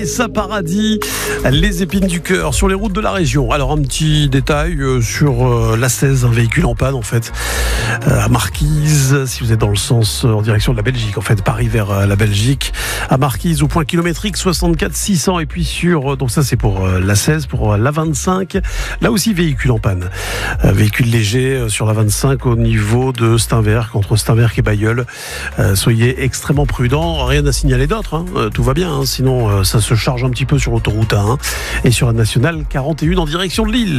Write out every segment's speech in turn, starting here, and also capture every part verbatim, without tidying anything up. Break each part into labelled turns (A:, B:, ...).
A: Vanessa Paradis, les épines du cœur sur les routes de la région. Alors un petit détail sur l'A seize, un véhicule en panne en fait à Marquise, si vous êtes dans le sens en direction de la Belgique, en fait Paris vers la Belgique, à Marquise au point kilométrique soixante-quatre six cents, et puis sur, donc ça c'est pour l'A seize, pour l'A vingt-cinq, là aussi véhicule en panne, euh, véhicule léger sur la vingt-cinq au niveau de Steinwerk, entre Steinwerk et Bailleul. Euh, soyez extrêmement prudents, rien à signaler d'autre, hein. euh, tout va bien, hein. Sinon euh, ça se charge un petit peu sur l'autoroute A un et sur la nationale quarante et un en direction de Lille.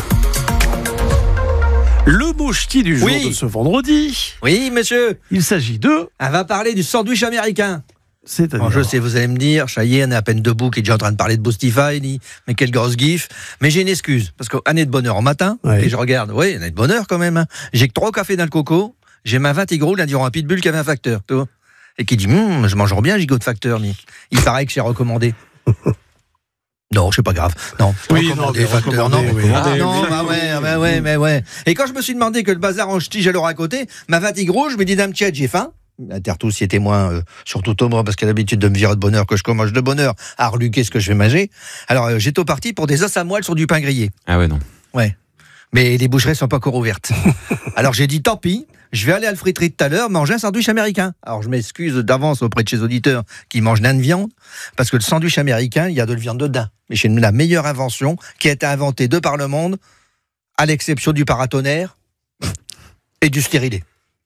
A: Le mot ch'ti du jour oui. de ce vendredi.
B: Oui, monsieur.
A: Il s'agit de...
B: On va parler du sandwich américain.
A: C'est-à-dire...
B: Bon, je sais, vous allez me dire, ça y est, on est à peine debout, qui est déjà en train de parler de Boostify, ni... mais quelle grosse gif. Mais j'ai une excuse, parce qu'année de bonheur en matin, ouais. et je regarde, oui, année de bonheur quand même, hein. J'ai que trois cafés dans le coco, j'ai ma vingt gros, là, durant un pitbull qui avait un facteur, tu vois. Et qui dit, hm, je mangerai bien un gigot de facteur, ni. Il paraît que j'ai recommandé. Non, c'est pas grave. Non,
A: oui, non,
B: facteur, non,
A: oui.
B: Ah, non, bah ouais, bah ouais, mais ouais. Et quand je me suis demandé que le bazar en ch'ti, j'allais à côté, ma vingt gros, je me dis, dame tiède, j'ai faim. Tertous y est témoin, euh, surtout Thomas, parce qu'il a l'habitude de me virer de bonheur que je commence de bonheur à reluquer ce que je vais manger. Alors, euh, j'étais au parti pour des os à moelle sur du pain grillé.
C: Ah ouais, non.
B: Ouais. Mais les boucheries sont pas encore ouvertes. Alors, j'ai dit, tant pis, je vais aller à la friterie tout à l'heure manger un sandwich américain. Alors, je m'excuse d'avance auprès de chez auditeurs qui mangent nain de viande, parce que le sandwich américain, il y a de la viande dedans. Mais c'est la meilleure invention qui a été inventée de par le monde, à l'exception du paratonnerre et du stérilet.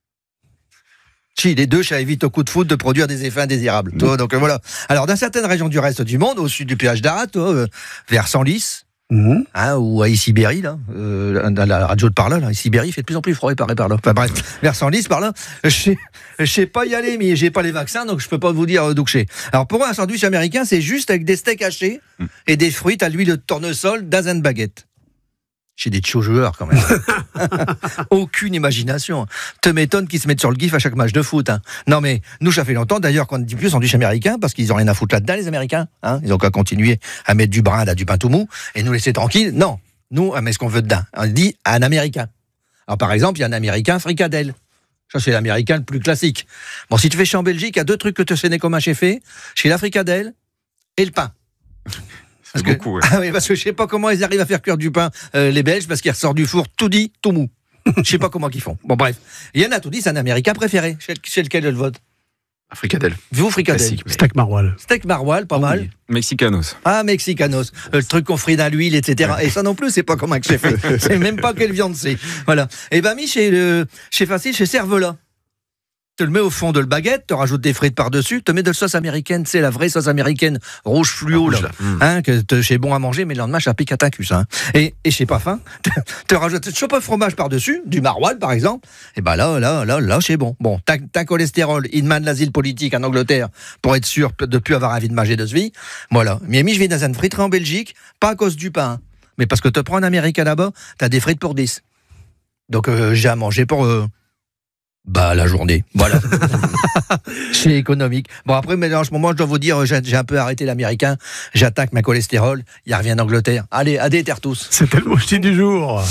B: Si, les deux, ça évite au coup de foudre de produire des effets indésirables. Toi, donc euh, voilà. Alors, dans certaines régions du reste du monde, au sud du péage d'Arras, toi, euh, vers Senlis, mmh. hein, ou à Issy-Berry, là, euh, dans la radio de par là, là Issy-Berry fait de plus en plus froid, par là. Enfin bref, vers Senlis, par là, je sais, je sais pas y aller, mais j'ai pas les vaccins, donc je peux pas vous dire d'où que c'est. Alors, pour moi, un sandwich américain, c'est juste avec des steaks hachés mmh. et des fruits à l'huile de tournesol dans une baguette. J'ai des chauds joueurs quand même. Aucune imagination. Te m'étonne qu'ils se mettent sur le gif à chaque match de foot. Hein. Non mais, nous, ça fait longtemps d'ailleurs qu'on ne dit plus sandwich américain parce qu'ils n'ont rien à foutre là-dedans, les Américains. Hein. Ils ont qu'à continuer à mettre du brin, là, du pain tout mou et nous laisser tranquilles. Non, nous, on met ce qu'on veut dedans. On dit un Américain. Alors par exemple, il y a un Américain fricadelle. Ça, c'est l'Américain le plus classique. Bon, si tu fais chez en Belgique, il y a deux trucs que te sais comme un chef fait. Chez la fricadelle et le pain.
C: C'est
B: parce
C: beaucoup,
B: que,
C: ouais.
B: Ah oui, parce que je sais pas comment ils arrivent à faire cuire du pain, euh, les Belges, parce qu'ils ressortent du four tout dit, tout mou. Je sais pas comment ils font. Bon, bref. Il y en a tout dit, c'est un Américain préféré. C'est lequel je le vote?
C: Fricadelle.
B: Vous, fricadelle.
A: Mais... Steak maroilles.
B: Steak maroilles, pas oh, mal. Oui.
C: Mexicanos.
B: Ah, mexicanos. Le truc qu'on frit dans l'huile, et cetera. Ouais. Et ça non plus, c'est pas comme un chef. C'est même pas quelle viande c'est. Voilà. Et ben, mis chez le, chez Facile, chez Cervelat. Tu le mets au fond de le baguette, tu rajoutes des frites par-dessus, tu mets de la sauce américaine, c'est la vraie sauce américaine rouge fluo, ah, là, là. Mmh. Hein, que c'est bon à manger, mais le lendemain, ça pique à ta cuisse. Hein. Et, et je sais pas faim, tu rajoutes un chope de fromage par-dessus, du maroilles par exemple, et ben là, là, là, là, c'est bon. Bon, t'as, t'as cholestérol, il demande l'asile politique en Angleterre pour être sûr de plus avoir envie de manger de ce vie. Voilà. Mais je vais dans une friterie en Belgique, pas à cause du pain, mais parce que tu prends un Américain là-bas, t'as des frites pour dix. Donc euh, j'ai à manger pour... Euh, Bah, la journée, voilà. C'est économique. Bon, après, mais en ce moment, je dois vous dire, j'ai, j'ai un peu arrêté l'américain. J'attaque ma cholestérol. Il revient d'Angleterre. Allez, à des terres tous.
A: C'était le mot ch'ti du jour.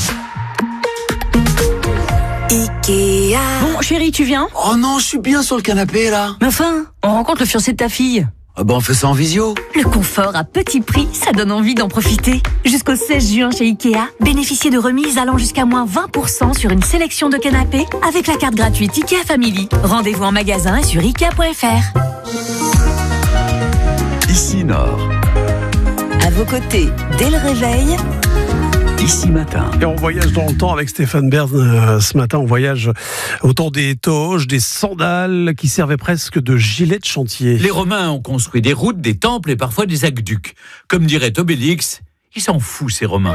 D: Ikea.
E: Bon, chérie, tu viens?
D: Oh non, je suis bien sur le canapé, là.
E: Mais enfin, on rencontre le fiancé de ta fille.
D: Ah ben, on fait ça en visio.
E: Le confort à petit prix, ça donne envie d'en profiter. Jusqu'au seize juin chez Ikea, bénéficiez de remises allant jusqu'à moins vingt pour cent sur une sélection de canapés avec la carte gratuite Ikea Family. Rendez-vous en magasin et sur ikea point f r.
F: Ici Nord.
E: À vos côtés, dès le réveil...
F: Ici Matin.
A: Et on voyage dans le temps avec Stéphane Bern. Euh, ce matin, on voyage au temps des toges, des sandales qui servaient presque de gilets de chantier.
G: Les Romains ont construit des routes, des temples et parfois des aqueducs. Comme dirait Obélix, ils s'en foutent ces Romains.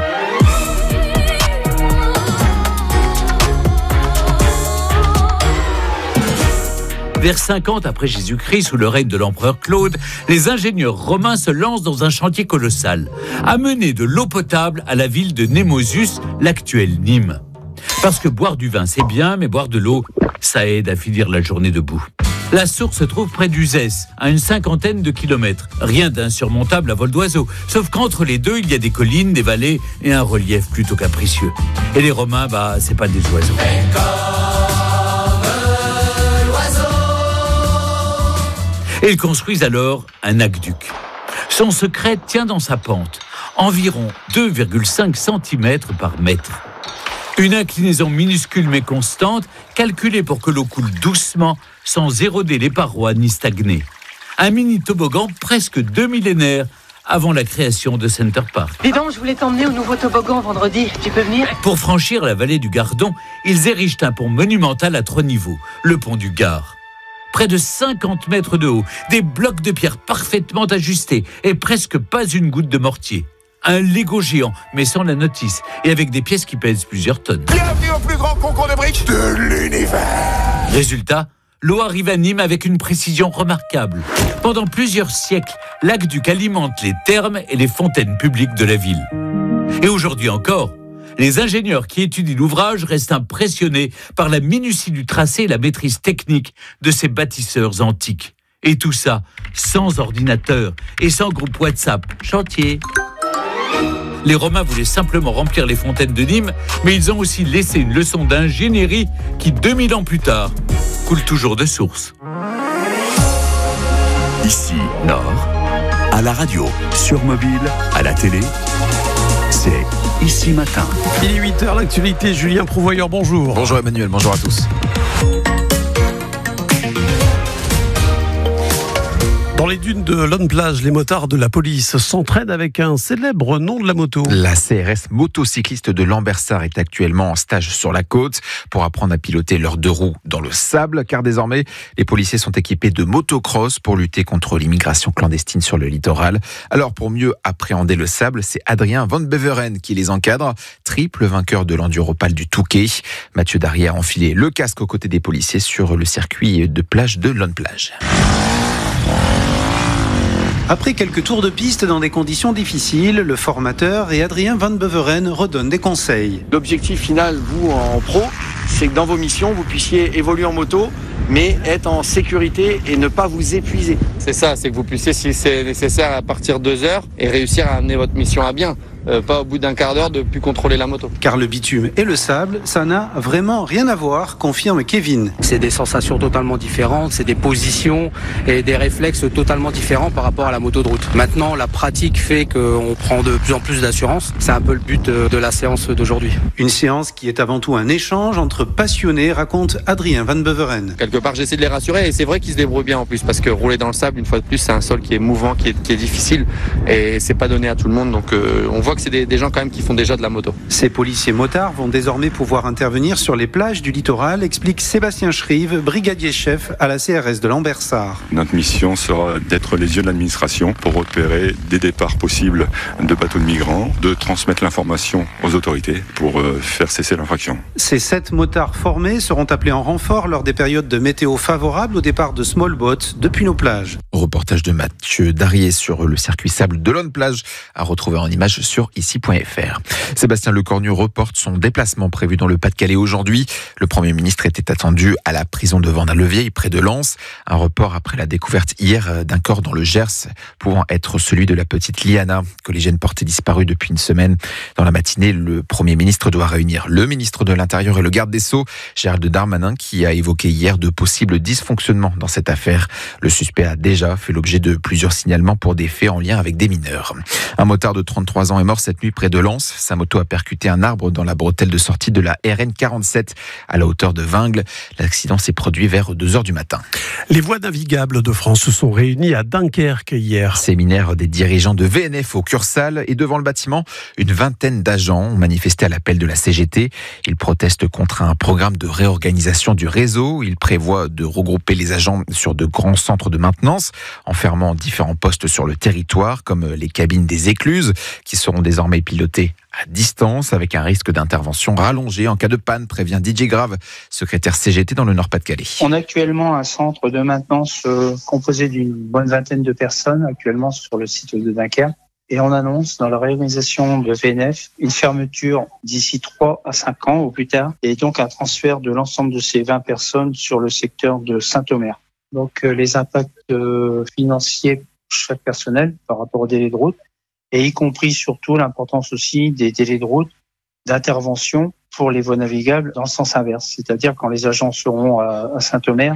G: Vers cinquante après Jésus-Christ, sous le règne de l'empereur Claude, les ingénieurs romains se lancent dans un chantier colossal, amener de l'eau potable à la ville de Némosus, l'actuelle Nîmes. Parce que boire du vin, c'est bien, mais boire de l'eau, ça aide à finir la journée debout. La source se trouve près d'Uzès, à une cinquantaine de kilomètres. Rien d'insurmontable à vol d'oiseau, sauf qu'entre les deux, il y a des collines, des vallées et un relief plutôt capricieux. Et les Romains, bah, c'est pas des oiseaux. Et ils construisent alors un aqueduc. Son secret tient dans sa pente, environ deux virgule cinq centimètres par mètre. Une inclinaison minuscule mais constante, calculée pour que l'eau coule doucement, sans éroder les parois ni stagner. Un mini toboggan presque deux millénaires avant la création de Center Park.
H: Dis donc, je voulais t'emmener au nouveau toboggan vendredi. Tu peux venir ?
G: Pour franchir la vallée du Gardon, ils érigent un pont monumental à trois niveaux, le pont du Gard. Près de cinquante mètres de haut, des blocs de pierre parfaitement ajustés et presque pas une goutte de mortier. Un Lego géant, mais sans la notice, et avec des pièces qui pèsent plusieurs tonnes.
I: Bienvenue au plus grand concours de briques de l'univers.
G: Résultat, l'eau arrive à Nîmes avec une précision remarquable. Pendant plusieurs siècles, l'aqueduc alimente les thermes et les fontaines publiques de la ville. Et aujourd'hui encore, les ingénieurs qui étudient l'ouvrage restent impressionnés par la minutie du tracé et la maîtrise technique de ces bâtisseurs antiques. Et tout ça sans ordinateur et sans groupe WhatsApp. Chantier. Les Romains voulaient simplement remplir les fontaines de Nîmes, mais ils ont aussi laissé une leçon d'ingénierie qui, deux mille ans plus tard, coule toujours de source.
F: Ici, Nord, à la radio, sur mobile, à la télé, c'est Ici Matin.
A: Il est huit heures, l'actualité, Julien Prouvoyeur, bonjour.
C: Bonjour Emmanuel, bonjour à tous.
A: Dans les dunes de Lone Plage, les motards de la police s'entraînent avec un célèbre nom de la moto.
C: La C R S motocycliste de Lambersart est actuellement en stage sur la côte pour apprendre à piloter leurs deux roues dans le sable, car désormais, les policiers sont équipés de motocross pour lutter contre l'immigration clandestine sur le littoral. Alors, pour mieux appréhender le sable, c'est Adrien Van Beveren qui les encadre, triple vainqueur de l'Enduropal du Touquet. Mathieu Darrier a enfilé le casque aux côtés des policiers sur le circuit de plage de Lone Plage.
J: Après quelques tours de piste dans des conditions difficiles, le formateur et Adrien Van Beveren redonnent des conseils.
K: L'objectif final, vous en pro, c'est que dans vos missions, vous puissiez évoluer en moto, mais être en sécurité et ne pas vous épuiser.
L: C'est ça, c'est que vous puissiez, si c'est nécessaire, à partir de deux heures et réussir à amener votre mission à bien. Euh, pas au bout d'un quart d'heure de plus contrôler la moto.
J: Car le bitume et le sable, ça n'a vraiment rien à voir, confirme Kevin.
M: C'est des sensations totalement différentes, c'est des positions et des réflexes totalement différents par rapport à la moto de route. Maintenant, la pratique fait qu'on prend de plus en plus d'assurance. C'est un peu le but de la séance d'aujourd'hui.
J: Une séance qui est avant tout un échange entre passionnés, raconte Adrien Van Beveren.
L: Quelque part, j'essaie de les rassurer et c'est vrai qu'ils se débrouillent bien en plus parce que rouler dans le sable, une fois de plus, c'est un sol qui est mouvant, qui est, qui est difficile et c'est pas donné à tout le monde. Donc euh, on voit que c'est des, des gens quand même qui font déjà de la moto.
J: Ces policiers motards vont désormais pouvoir intervenir sur les plages du littoral, explique Sébastien Schrive, brigadier chef à la C R S de Lambersart.
N: Notre mission sera d'être les yeux de l'administration pour repérer des départs possibles de bateaux de migrants, de transmettre l'information aux autorités pour euh, faire cesser l'infraction.
J: Ces sept motards formés seront appelés en renfort lors des périodes de météo favorables au départ de small boats depuis nos plages.
C: Reportage de Mathieu Darrier sur le circuit sable de Lone Plage, à retrouver en images sur ici point f r. Sébastien Lecornu reporte son déplacement prévu dans le Pas-de-Calais aujourd'hui. Le Premier ministre était attendu à la prison de Vendin-le-Vieil, près de Lens. Un report après la découverte hier d'un corps dans le Gers, pouvant être celui de la petite Liana, collégienne portée disparue depuis une semaine. Dans la matinée, le Premier ministre doit réunir le ministre de l'Intérieur et le garde des Sceaux, Gérald Darmanin, qui a évoqué hier de possibles dysfonctionnements dans cette affaire. Le suspect a déjà fait l'objet de plusieurs signalements pour des faits en lien avec des mineurs. Un motard de trente-trois ans est mort cette nuit près de Lens. Sa moto a percuté un arbre dans la bretelle de sortie de la R N quarante-sept à la hauteur de Vingles. L'accident s'est produit vers deux heures du matin.
A: Les voies navigables de France se sont réunies à Dunkerque hier.
C: Séminaire des dirigeants de V N F au Cursal et devant le bâtiment, une vingtaine d'agents ont manifesté à l'appel de la C G T. Ils protestent contre un programme de réorganisation du réseau. Ils prévoient de regrouper les agents sur de grands centres de maintenance en fermant différents postes sur le territoire comme les cabines des écluses qui seront désormais pilotées à distance avec un risque d'intervention rallongé en cas de panne, prévient Didier Grave, secrétaire C G T dans le Nord-Pas-de-Calais.
O: On a actuellement un centre de maintenance euh, composé d'une bonne vingtaine de personnes actuellement sur le site de Dunkerque et on annonce dans la réorganisation de V N F une fermeture d'ici trois à cinq ans au plus tard et donc un transfert de l'ensemble de ces vingt personnes sur le secteur de Saint-Omer. Donc euh, les impacts euh, financiers pour chaque personnel par rapport au délai de route et y compris surtout l'importance aussi des délais de route d'intervention pour les voies navigables dans le sens inverse. C'est-à-dire quand les agents seront à Saint-Omer,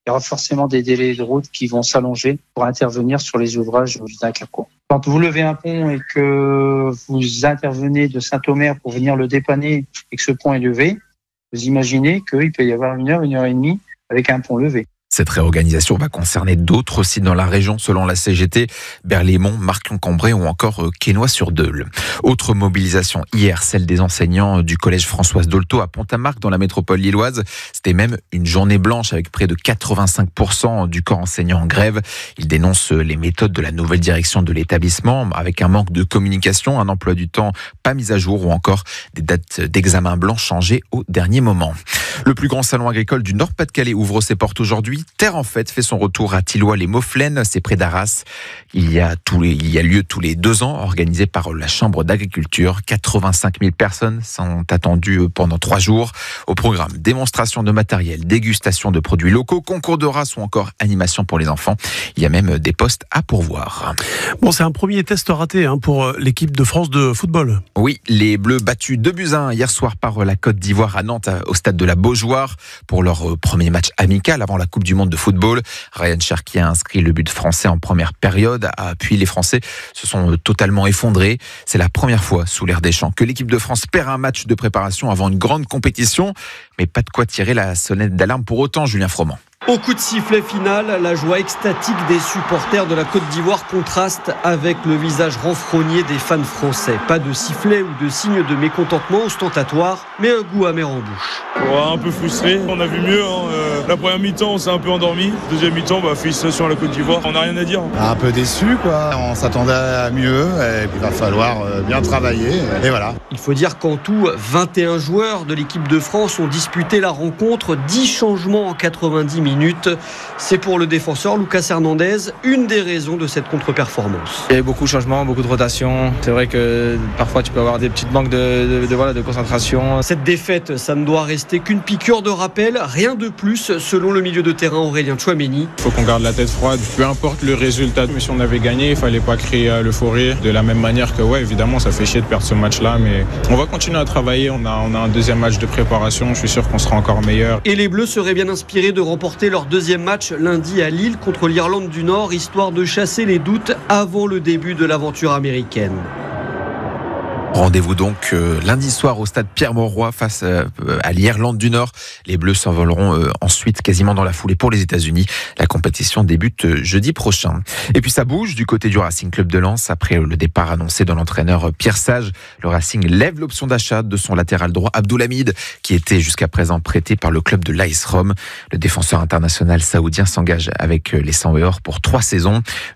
O: il y aura forcément des délais de route qui vont s'allonger pour intervenir sur les ouvrages du Dunkerquois. Quand vous levez un pont et que vous intervenez de Saint-Omer pour venir le dépanner et que ce pont est levé, vous imaginez qu'il peut y avoir une heure, une heure et demie avec un pont levé.
C: Cette réorganisation va concerner d'autres sites dans la région, selon la C G T, Berlaymont, Marquion-Cambrai ou encore Quesnoy-sur-Deûle. Autre mobilisation hier, celle des enseignants du collège Françoise Dolto à Pont-à-Marc dans la métropole lilloise. C'était même une journée blanche avec près de quatre-vingt-cinq pour cent du corps enseignant en grève. Ils dénoncent les méthodes de la nouvelle direction de l'établissement avec un manque de communication, un emploi du temps pas mis à jour ou encore des dates d'examen blancs changées au dernier moment. Le plus grand salon agricole du Nord-Pas-de-Calais ouvre ses portes aujourd'hui. Terre en Fête fait son retour à Thilloy-les-Mauflaines, c'est près d'Arras. Il y a tous les, il y a lieu tous les deux ans, organisé par la Chambre d'agriculture. quatre-vingt-cinq mille personnes sont attendues pendant trois jours. Au programme, démonstration de matériel, dégustation de produits locaux, concours de races ou encore animation pour les enfants. Il y a même des postes à pourvoir.
A: Bon, c'est un premier test raté hein, pour l'équipe de France de football.
C: Oui, les Bleus battus deux buts à un hier soir par la Côte d'Ivoire à Nantes au stade de la Beaujoire pour leur premier match amical avant la Coupe du Monde de football. Ryan Cherki a inscrit le but français en première période, puis les Français se sont totalement effondrés. C'est la première fois sous l'ère Deschamps que l'équipe de France perd un match de préparation avant une grande compétition, mais pas de quoi tirer la sonnette d'alarme pour autant, Julien Froment.
P: Au coup de sifflet final, la joie extatique des supporters de la Côte d'Ivoire contraste avec le visage renfrogné des fans français. Pas de sifflet ou de signe de mécontentement ostentatoire, mais un goût amer en bouche.
Q: Ouais, un peu frustré, on a vu mieux. Hein. Euh, la première mi-temps, on s'est un peu endormi. Deuxième mi-temps, bah, félicitations à la Côte d'Ivoire. On n'a rien à dire.
R: Un peu déçu, quoi. On s'attendait à mieux et puis il va falloir bien travailler. Et voilà.
P: Il faut dire qu'en tout, vingt et un joueurs de l'équipe de France ont disputé la rencontre. dix changements en quatre-vingt-dix minutes. C'est pour le défenseur Lucas Hernandez une des raisons de cette contre-performance.
S: Il y a eu beaucoup de changements, beaucoup de rotations. C'est vrai que parfois tu peux avoir des petites manques de, de, de, voilà, de concentration.
P: Cette défaite, ça ne doit rester qu'une piqûre de rappel, rien de plus selon le milieu de terrain Aurélien Tchouaméni.
T: Il faut qu'on garde la tête froide, peu importe le résultat. Mais si on avait gagné, il ne fallait pas créer l'euphorie. De la même manière que, ouais, évidemment, ça fait chier de perdre ce match-là, mais on va continuer à travailler. On a, on a un deuxième match de préparation, je suis sûr qu'on sera encore meilleur.
P: Et les Bleus seraient bien inspirés de remporter leur deuxième match lundi à Lille contre l'Irlande du Nord, histoire de chasser les doutes avant le début de l'aventure américaine.
C: Rendez-vous donc euh, lundi soir au stade Pierre-Mauroy face euh, à l'Irlande du Nord. Les Bleus s'envoleront euh, ensuite quasiment dans la foulée pour les États-Unis. La compétition débute euh, jeudi prochain. Et puis ça bouge du côté du Racing Club de Lens. Après le départ annoncé de l'entraîneur Pierre Sage, le Racing lève l'option d'achat de son latéral droit Abdoulhamid, qui était jusqu'à présent prêté par le club de l'A S Rome. Le défenseur international saoudien s'engage avec les Sang et Or pour trois saisons.